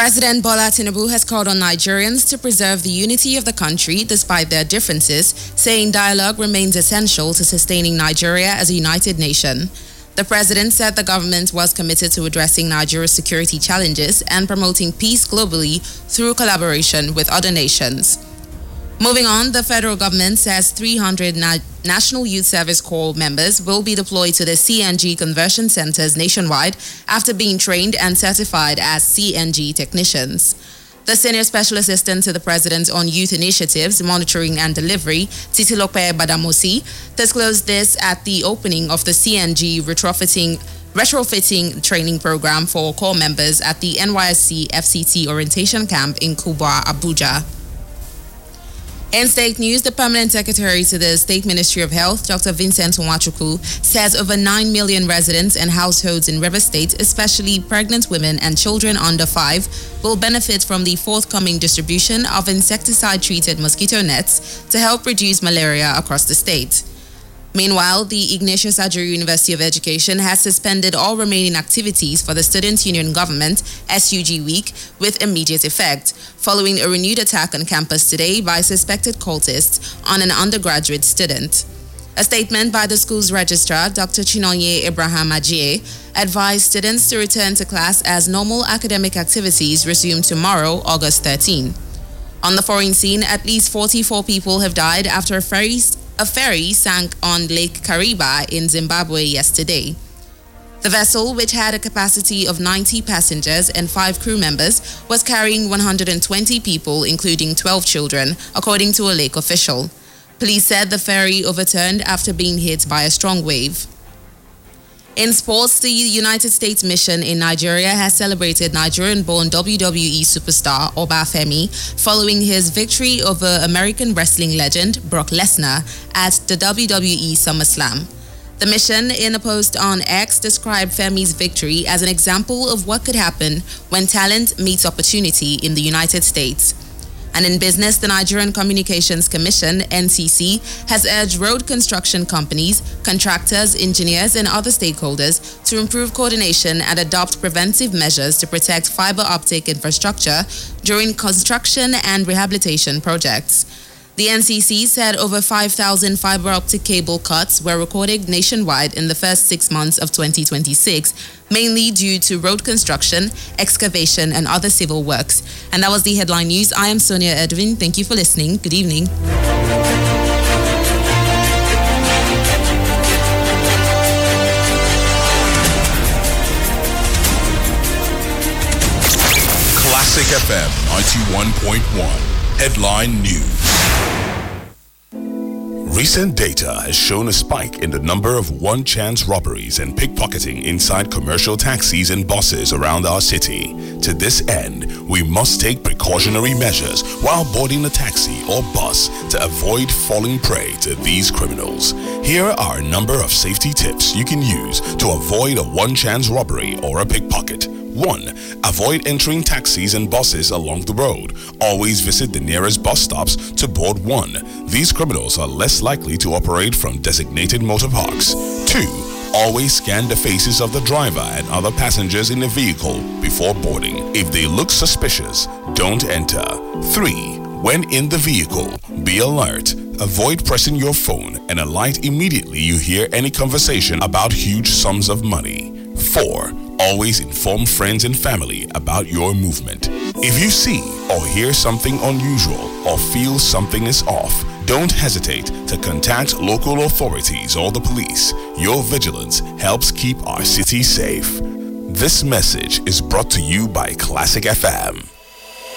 President Bola Tinubu has called on Nigerians to preserve the unity of the country despite their differences, saying dialogue remains essential to sustaining Nigeria as a united nation. The president said the government was committed to addressing Nigeria's security challenges and promoting peace globally through collaboration with other nations. Moving on, the federal government says 300 National Youth Service Corps members will be deployed to the CNG conversion centers nationwide after being trained and certified as CNG technicians. The Senior Special Assistant to the President on Youth Initiatives, Monitoring and Delivery, Titilope Badamosi, disclosed this at the opening of the CNG retrofitting training program for Corps members at the NYSC FCT Orientation Camp in Kubwa, Abuja. In state news, the Permanent Secretary to the State Ministry of Health, Dr. Vincent Nwachukwu, says over 9 million residents and households in Rivers State, especially pregnant women and children under 5, will benefit from the forthcoming distribution of insecticide-treated mosquito nets to help reduce malaria across the state. Meanwhile, the Ignatius Ajuri University of Education has suspended all remaining activities for the Student Union Government SUG Week with immediate effect, following a renewed attack on campus today by suspected cultists on an undergraduate student. A statement by the school's registrar, Dr. Chinonye Abraham Ajie, advised students to return to class as normal academic activities resume tomorrow, August 13. On the foreign scene, at least 44 people have died after a ferry sank on Lake Kariba in Zimbabwe yesterday. The vessel, which had a capacity of 90 passengers and 5 crew members, was carrying 120 people, including 12 children, according to a lake official. Police said the ferry overturned after being hit by a strong wave. In sports, the United States mission in Nigeria has celebrated Nigerian-born WWE superstar Obafemi following his victory over American wrestling legend Brock Lesnar at the WWE SummerSlam. The mission, in a post on X, described Femi's victory as an example of what could happen when talent meets opportunity in the United States. And in business, the Nigerian Communications Commission, NCC, has urged road construction companies, contractors, engineers, and other stakeholders to improve coordination and adopt preventive measures to protect fiber optic infrastructure during construction and rehabilitation projects. The NCC said over 5,000 fiber optic cable cuts were recorded nationwide in the first 6 months of 2026, mainly due to road construction, excavation, and other civil works. And that was the headline news. I am Sonia Edwin. Thank you for listening. Good evening. Classic FM 91.1. Headline News. Recent data has shown a spike in the number of one-chance robberies and pickpocketing inside commercial taxis and buses around our city. To this end, we must take precautionary measures while boarding a taxi or bus to avoid falling prey to these criminals. Here are a number of safety tips you can use to avoid a one-chance robbery or a pickpocket. 1. Avoid entering taxis and buses along the road. Always visit the nearest bus stops to board one. These criminals are less likely to operate from designated motor parks. 2. Always scan the faces of the driver and other passengers in the vehicle before boarding. If they look suspicious, don't enter. 3. When in the vehicle, be alert. Avoid pressing your phone and alight immediately you hear any conversation about huge sums of money. 4. Always inform friends and family about your movement. If you see or hear something unusual or feel something is off, don't hesitate to contact local authorities or the police. Your vigilance helps keep our city safe. This message is brought to you by Classic FM.